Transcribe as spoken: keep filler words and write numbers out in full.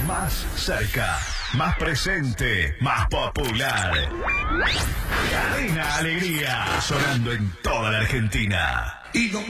Más cerca, más presente, más popular. Cadena Alegría, sonando en toda la Argentina. Y no